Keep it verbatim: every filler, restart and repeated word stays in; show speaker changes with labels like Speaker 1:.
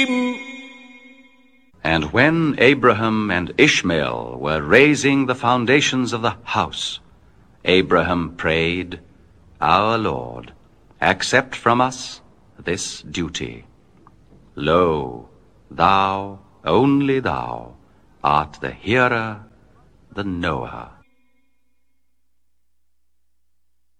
Speaker 1: And when Abraham and Ishmael were raising the foundations of the house, Abraham prayed, Our Lord, accept from us this duty. Lo, thou, only thou, art the hearer, the knower.